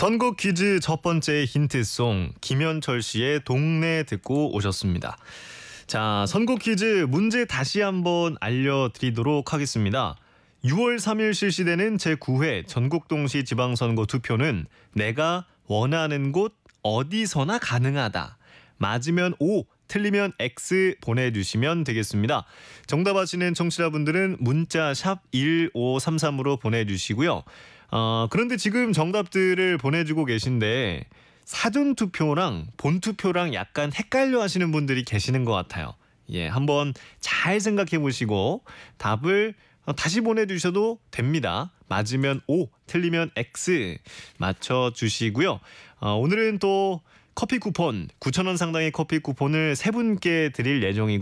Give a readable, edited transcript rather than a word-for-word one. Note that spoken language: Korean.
선곡 퀴즈 첫 번째 힌트송 김현철 씨의 동네 듣고 오셨습니다. 자, 선곡 퀴즈 문제 다시 한번 알려드리도록 하겠습니다. 6월 3일 실시되는 제9회 전국동시 지방선거 투표는 내가 원하는 곳 어디서나 가능하다. 맞으면 O, 틀리면 X 보내주시면 되겠습니다. 정답 아시는 청취자분들은 문자 샵 1533으로 보내주시고요. 그런데 지금 정답들을 보내주고 계신데 사전투표랑 본투표랑 약간 헷갈려 하시는 분들이 계시는 것 같아요. 예, 한번 잘 생각해 보시고 답을 다시 보내주셔도 됩니다. 맞으면 O, 틀리면 X 맞춰주시고요. 오늘은 또 커피 쿠폰 9,000원 상당의 커피 쿠폰을 세 분께 드릴 예정이고